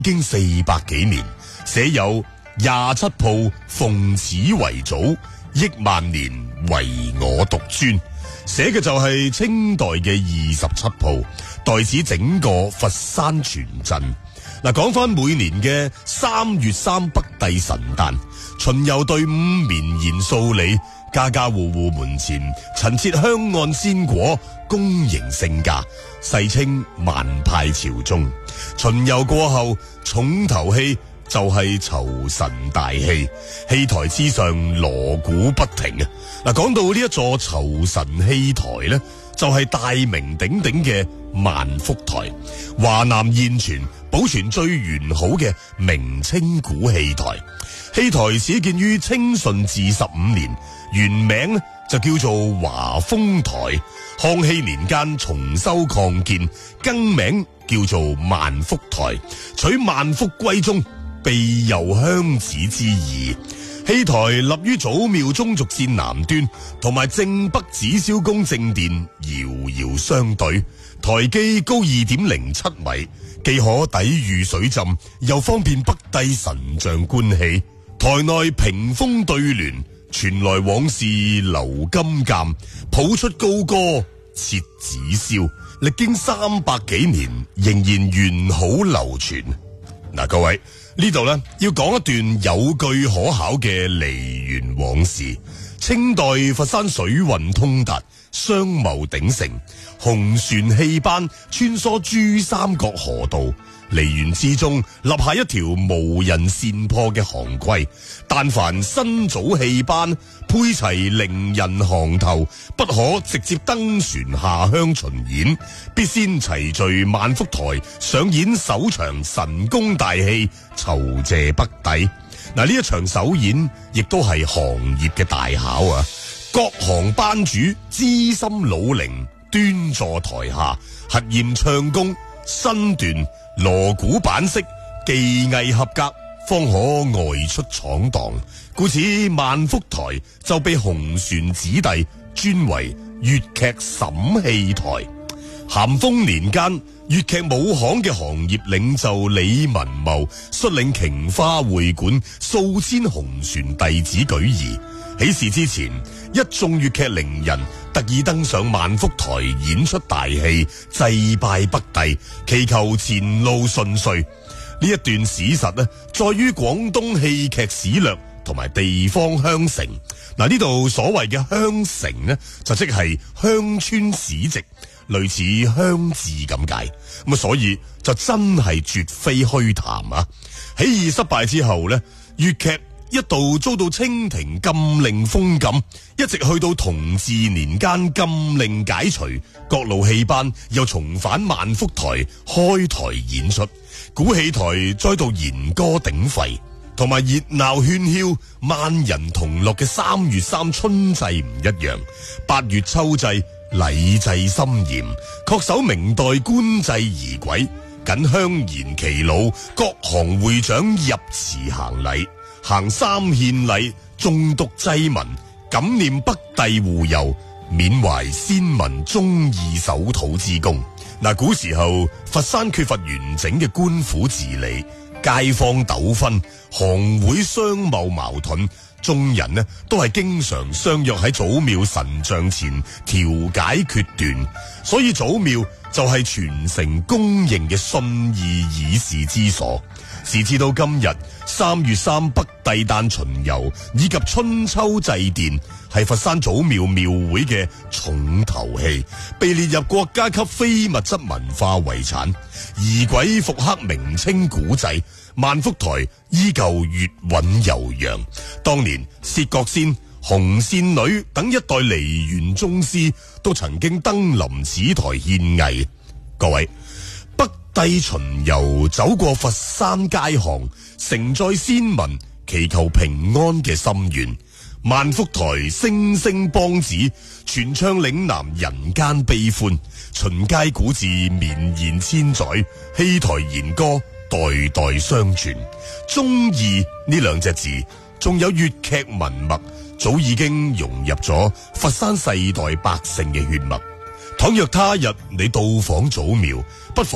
經400幾年，寫有27鋪奉此為祖，億萬年唯我獨尊，寫嘅就係清代嘅27鋪，代指整個佛山全鎮。嗱，講翻每年嘅3月3北帝神誕，巡遊隊伍綿延數里，家家戶戶門前陳設香案鮮果，恭迎聖駕，世稱萬派朝宗。巡遊過後，重頭戲就係酬神大戲，戲台之上鑼鼓不停啊！嗱，講到呢一座酬神戲台呢，就係大名鼎鼎嘅萬福台，華南現存保存最完好嘅明清古戲台。戲台始建於清順治15年，原名呢就叫做華豐台。康熙年間重修擴建，更名叫做萬福台，取萬福歸宗，庇佑鄉子之意。戲台立於祖廟中軸線南端，同埋正北紫霄宮正殿遙遙相對，台基高2.07米，既可抵禦水浸，又方便北帝神像觀戲。台內屏風對聯，傳來往事留金鑑，譜出高歌切子霄，歷經300幾年，仍然完好流傳。嗱，各位呢度呢，要講一段有據可考嘅梨園往事。清代佛山水運通達，商貿鼎盛，紅船戲班穿梭珠三角河道，梨園之中立下一條無人擅破嘅行規。但凡新組戲班配齊伶人行頭，不可直接登船下鄉巡演，必先齊聚萬福台上演首場神功大戲酬謝北帝。嗱，呢一場首演亦都係行業嘅大考啊！各行班主資深老齡端坐台下，核驗唱功、身段、鑼鼓板式，技藝合格，方可外出闖蕩。故此萬福台就被紅船子弟尊為粵劇審戲台。咸豐年間，粵劇武行嘅行業領袖李文茂率領瓊花會館數千紅船弟子舉儀。起事之前，一眾粵劇伶人特意登上萬福台演出大戲，祭拜北帝，祈求前路順遂。呢一段史實呢，載於廣東戲劇史略同埋地方鄉城。嗱，呢度所謂嘅鄉城呢，就即係鄉村史籍，類似鄉志咁解。咁所以就真係絕非虛談啊！起義失敗之後呢，粵劇一度遭到清廷禁令封禁，一直去到同治年間禁令解除，各路戲班又重返萬福台開台演出，古戲台再度弦歌鼎沸，同埋熱鬧喧囂、萬人同樂嘅3月3春祭唔一樣。8月秋祭禮制森嚴，恪守明代官制儀軌，謹鄉賢耆老各行會長入祠行禮，行三獻禮，誦讀祭文，感念北帝護佑，緬懷先民忠義守土之功。嗱，古時候佛山缺乏完整嘅官府治理，街坊糾紛、行會商貿矛盾，眾人呢都係經常相約喺祖廟神像前調解決斷，所以祖廟就係全城公認嘅信義議事之所。時至到今日，3月3北帝誕巡遊以及春秋祭奠係佛山祖廟廟會嘅重頭戲，被列入國家級非物質文化遺產。儀軌復刻明清古製，萬福台依舊月韻悠揚。當年薛覺先、紅線女等一代梨園宗師都曾經登臨此台獻藝。各位，北帝巡遊走過佛山街巷，承載先民祈求平安嘅心願。萬福台聲聲梆子，傳唱嶺南人間悲歡。巡街古字綿延千載，戲台弦歌代代相傳。忠義呢兩隻字，仲有粵劇文脈，早已經融入咗佛山世代百姓嘅血脈。倘若他日你到訪祖廟，不妨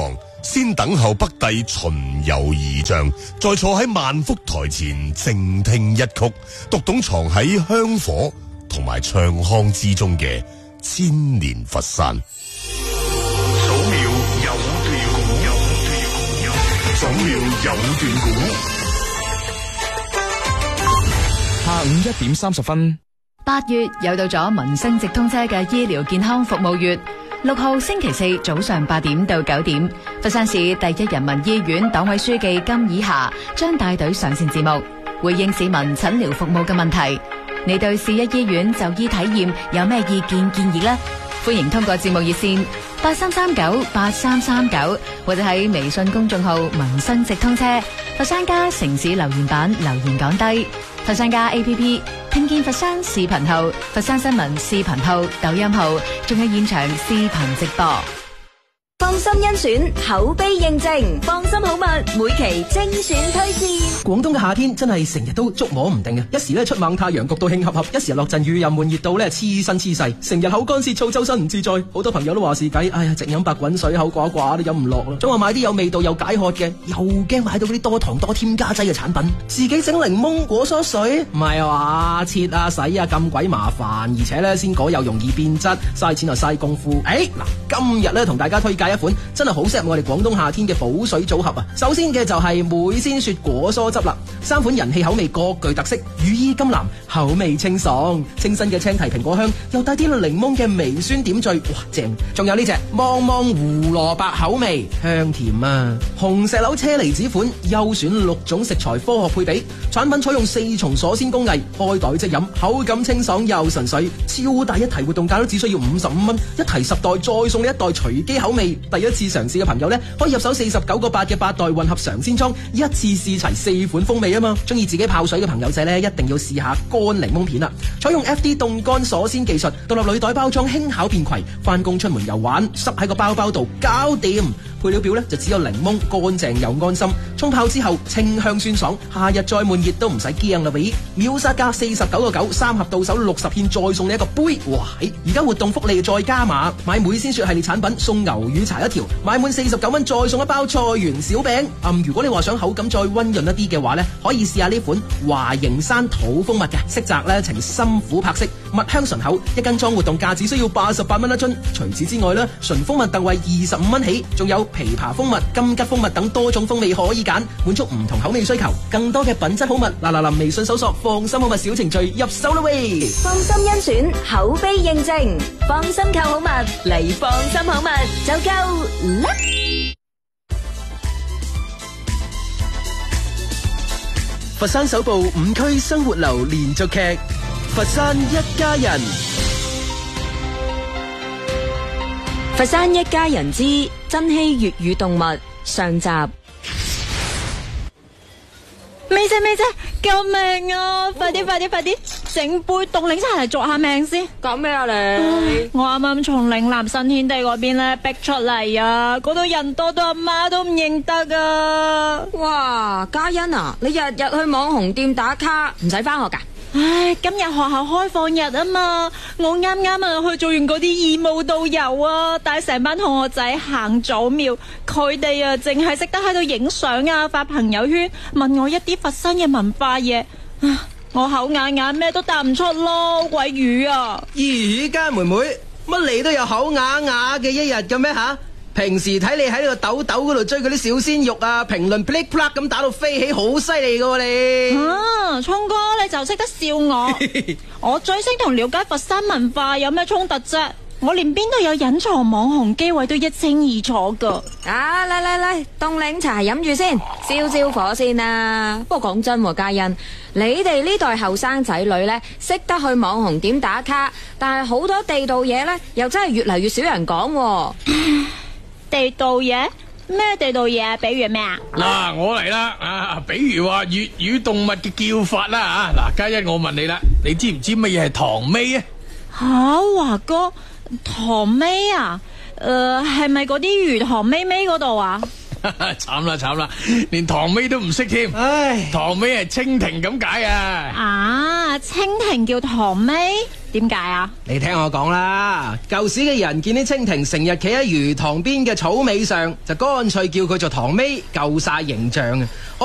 先等候北帝巡遊儀仗，再坐喺萬福台前靜聽一曲，讀懂藏喺香火同埋唱腔之中嘅千年佛山。 早苗有段古，早苗有段古。 下午1點30分。 8月又到咗民生直通車嘅醫療健康服務月，6號星期四早上8點到9點，佛山市第一人民醫院黨委書記金以霞將帶隊上線節目，回應市民診療服務嘅問題。你對市一醫院就醫體驗有咩意見建議呢？歡迎通過節目熱線83398339，或者喺微信公眾號民生直通車佛山加城市留言板留言講低。佛山加 APP 聽見佛山視頻號、佛山新聞視頻號、抖音號，仲有現場視頻直播。 放心甄選，口碑認證，放心好物，每期精選推薦。 廣東嘅夏天真係成日都捉摸唔定嘅，一時咧出猛太陽焗到興合合，一時落陣雨又悶熱到咧黐身黐細，成日口乾舌燥，周身唔自在。好多朋友都話是計，哎呀，直飲白滾水，口寡寡都飲唔落啦。總話買啲有味道又解渴嘅，又驚買到嗰啲多糖多添加劑嘅產品。自己整檸檬果蔬水，唔係話切啊洗啊咁鬼麻煩，而且咧鮮果又容易變質，嘥錢又嘥功夫。嗱，今日咧同大家推介一款真係好適合我哋廣東夏天嘅補水組合啊！首先嘅就係美仙雪果蔬汁啦，3款人氣口味各具特色，羽衣甘藍，口味清爽，清新嘅青提蘋果香，又帶啲檸檬嘅微酸點綴，哇正！仲有呢隻芒芒胡蘿蔔口味，香甜啊！紅石榴車厘子款，優選6種食材科學配比，產品採用4重鎖鮮工藝，開袋即飲，口感清爽又純粹，超大一提活動價都只需要55蚊，一提10袋再送你1袋隨機口味。第一次嘗試嘅朋友呢，可以入手49個8嘅8袋混合嘗鮮裝，一次試齊4款風味啊嘛！中意自己泡水嘅朋友仔呢，一定要試下乾檸檬片啦！採用 FD 凍乾鎖鮮技術，獨立鋁袋包裝，輕巧便攜，翻工出門遊玩，塞喺個包包度，搞掂！配料表呢，就只有檸檬，乾淨又安心。沖泡之後清香酸爽，夏日再悶熱都唔使驚啦喂！秒殺價49個9，三盒到手60片，再送你一個杯。哇！而家活動福利再加碼，買美仙雪系列產品送牛乳茶1條，買滿49蚊再送一包菜園小餅。如果你話想口感再溫潤一啲嘅話呢，可以試下呢款華盈山土蜂蜜嘅，色澤呢呈深苦柏色，蜜香醇厚，一斤裝活動價只需要88蚊一樽。除此之外呢，純蜂蜜特惠25蚊起，仲有枇杷蜂蜜、金桔蜂蜜等多種風味可以揀，滿足唔同口味需求。更多嘅品質好物，嗱，微信搜索放心好物小程序入手啦喂！ 放心甄選，口碑認證，放心購好物嚟放心好物就夠啦！ 佛山首部5區生活流連續劇《佛山一家人》， 佛山一家人之珍稀粵語動物上集。 妹姐，救命啊！快啲，整杯凍檸茶嚟續下命先。 講咩啊你？ 我啱啱從嶺南新天地嗰邊咧逼出嚟啊！嗰度人多到阿媽都唔認得啊！ 哇，嘉欣啊，你日日去網紅店打卡，唔使翻學噶？ 唉，今日學校開放日啊嘛，我啱啱去做完嗰啲義務導遊啊，帶成班同學仔行祖廟，佢哋啊淨係識得喺度影相啊，發朋友圈，問我一啲佛山嘅文化嘢，我口啞咩都答唔出咯，鬼語啊！ 咦，家妹妹，乜你都有口啞嘅一日嘅咩吓？平時睇你喺呢個抖抖嗰度追嗰啲小鮮肉啊，評論 plak plak 咁打到飛起，好犀利噶你！ 聰哥你就識得笑我，我追星同了解佛山文化有咩衝突啫？我連邊度有隱藏網紅機位都一清二楚噶。 嚟，凍檸茶飲住先，燒火先啊！不過講真喎，嘉欣，你哋呢代後生仔女呢，識得去網紅店打卡，但係好多地道嘢呢，又真係越嚟越少人講喎。 地道嘢？咩地道嘢啊？比如咩啊？ 嗱，我嚟啦比如話粵語動物嘅叫法啦嗱，嘉欣我問你啦，你知唔知乜嘢係唐尾啊？ 華哥，唐尾啊？係咪嗰啲魚塘尾尾嗰度啊？ 慘啦，連唐尾都唔識添。 唉， 唐尾係蜻蜓咁解啊！ 啊，蜻蜓叫唐尾，點解啊？ 你聽我講啦，舊時嘅人見啲蜻蜓成日企喺魚塘邊嘅草尾上，就乾脆叫佢做唐尾，夠晒形象啊！